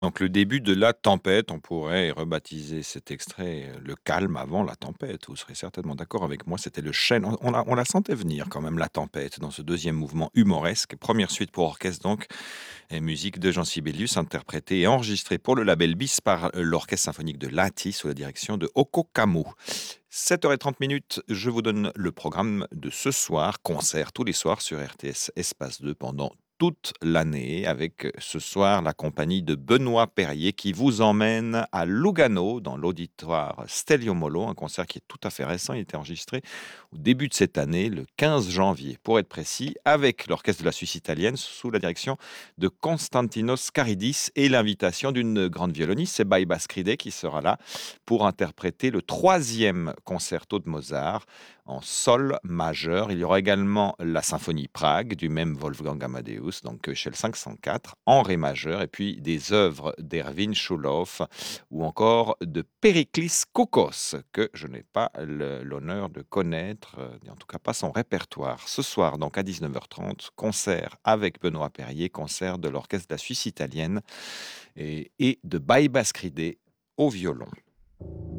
Donc le début de la tempête, on pourrait rebaptiser cet extrait, «Le calme avant la tempête». Vous serez certainement d'accord avec moi, c'était le chêne. On la sentait venir quand même, la tempête, dans ce deuxième mouvement humoresque. Première suite pour orchestre donc, et musique de Jean Sibelius, interprétée et enregistrée pour le label BIS par, l'Orchestre symphonique de Lahti sous la direction de Oko Kamau. 7h30, je vous donne le programme de ce soir, concert tous les soirs sur RTS Espace 2 pendant toute l'année, avec ce soir la compagnie de Benoît Perrier qui vous emmène à Lugano, dans l'auditoire Stelio Molo, un concert qui est tout à fait récent. Il a été enregistré au début de cette année, le 15 janvier, pour être précis, avec l'Orchestre de la Suisse italienne sous la direction de Konstantinos Karidis et l'invitation d'une grande violoniste, c'est Baiba Skride qui sera là pour interpréter le troisième concerto de Mozart en sol majeur. Il y aura également la symphonie Prague du même Wolfgang Amadeus, donc Köchel 504, en ré majeur, et puis des œuvres d'Erwin Schulhoff ou encore de Périclis Koukos, que je n'ai pas l'honneur de connaître, en tout cas pas son répertoire. Ce soir, donc à 19h30, concert avec Benoît Perrier, concert de l'Orchestre de la Suisse italienne et de Baiba Skride au violon.